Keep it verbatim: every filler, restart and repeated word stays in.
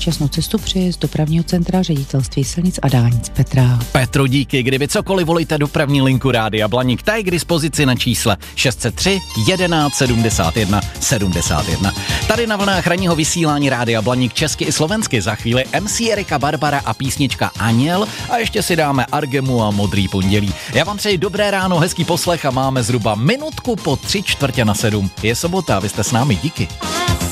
šťastnou cestu přeje z dopravního centra Ředitelství silnic a dálnic Petra. Petro, díky, kdyby cokoliv volíte dopravní linku Rádia Blaník, ta je k dispozici na čísle šest set tři jedenáct sedmdesát jedna sedmdesát jedna. Tady na vlnách ranního vysílání Rádia Blaník česky i slovensky, za chvíli em cé Erika Barbara a písnička Aněl a ještě si dáme Argemu a Modrý pondělí. Já vám přeji dobré ráno, hezký poslech a máme zhruba minutku po tři čtvrtě na sedm. Je sobota, vy jste s námi, díky.